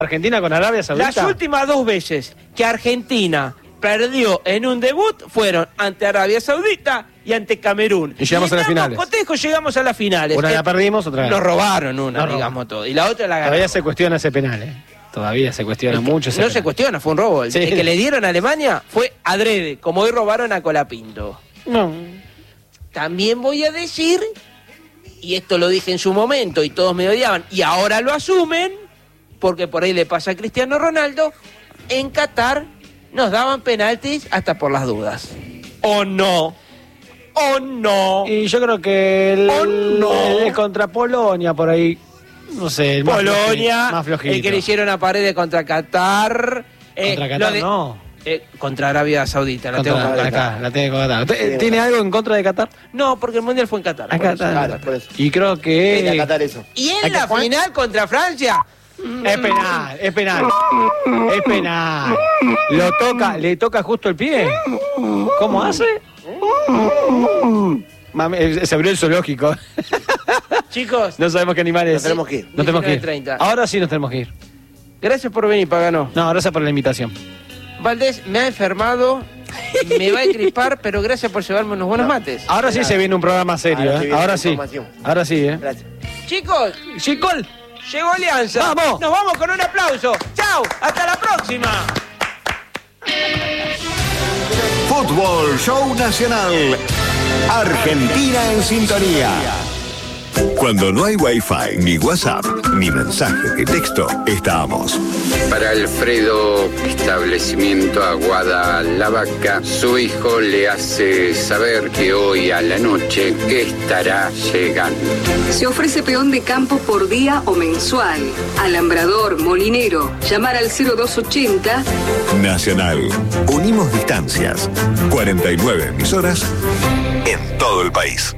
Argentina con Arabia Saudita. Las últimas 2 veces que Argentina perdió en un debut fueron ante Arabia Saudita y ante Camerún. Y llegamos a las finales. Cotejos llegamos a las finales. Una la perdimos, otra nos robaron una, digamos todo. Y la otra la ganamos. Todavía se cuestiona ese penal, Todavía se cuestiona mucho ese penal. Se cuestiona, fue un robo. El que le dieron a Alemania fue adrede, como hoy robaron a Colapinto. No. También voy a decir, y esto lo dije en su momento y todos me odiaban, y ahora lo asumen, porque por ahí le pasa a Cristiano Ronaldo, en Qatar nos daban penaltis hasta por las dudas. ¿O no? ¿O no? Y yo creo que el contra Polonia por ahí, no sé, el Polonia, más flojito. El que le hicieron a Paredes contra Qatar. Contra Qatar no. Contra Arabia Saudita, la tengo que Qatar. ¿Tiene algo en contra de Qatar? No, porque el Mundial fue en Qatar. Por eso. Y creo que... Era Qatar eso. Y en la final contra Francia... Es penal. ¿Le toca justo el pie? ¿Cómo hace? Se abrió el zoológico. Chicos, no sabemos qué animal es. Nos tenemos que ir. Nos tenemos que ir. 30. Ahora sí nos tenemos que ir. Gracias por venir, Pagano. No, gracias por la invitación. Valdés me ha enfermado, me va a engripar, pero gracias por llevarme unos buenos mates. Ahora sí se viene un programa serio, Ahora sí. Gracias. Chicos, Chicol, llegó Alianza. ¡Vamos! Nos vamos con un aplauso. ¡Chao! ¡Hasta la próxima! Fútbol Show Nacional. Argentina en sintonía. Cuando no hay Wi-Fi, ni WhatsApp, ni mensaje de texto, estamos. Para Alfredo, establecimiento Aguada La Vaca, su hijo le hace saber que hoy a la noche estará llegando. Se ofrece peón de campo por día o mensual. Alambrador, molinero. Llamar al 0280. Nacional. Unimos distancias. 49 emisoras en todo el país.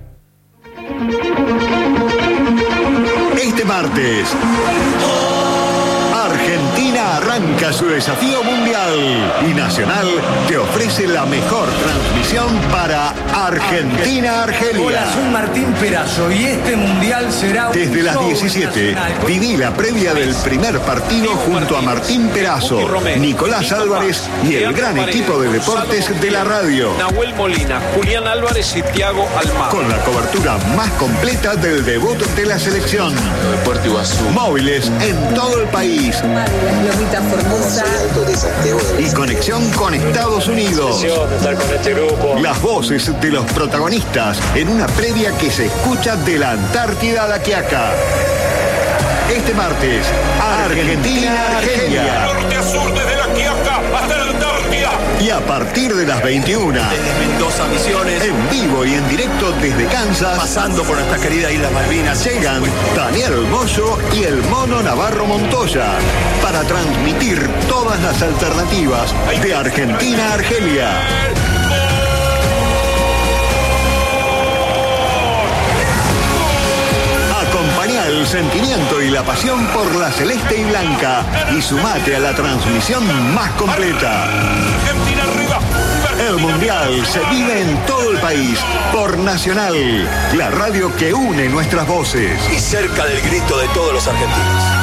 Este martes, Argentina arranca su desafío mundial y Nacional te ofrece la mejor transmisión para Argentina-Argelia. Hola, soy Martín Perazo y este mundial será desde las 17. Viví la previa del primer partido junto a Martín Perazo, Nicolás Álvarez y el gran equipo de deportes de la radio. Nahuel Molina, Julián Álvarez y Thiago Almagro. Con la cobertura más completa del debut de la selección. Móviles en todo el país. Y conexión con Estados Unidos. Las voces de los protagonistas en una previa que se escucha de la Antártida a la Quiaca. Este martes, Argentina-Argelia. Norte a sur, desde la Quiaca hasta la Antártida. Y a partir de las 21. Desde Mendoza, Misiones. En vivo y en directo desde Kansas. Pasando por nuestras queridas Islas Malvinas. Llegan Daniel Moyo y el Mono Navarro Montoya. Para transmitir todas las alternativas de Argentina-Argelia. El sentimiento y la pasión por la celeste y blanca y sumate a la transmisión más completa. Argentina arriba. El Mundial se vive en todo el país por Nacional, la radio que une nuestras voces. Y cerca del grito de todos los argentinos.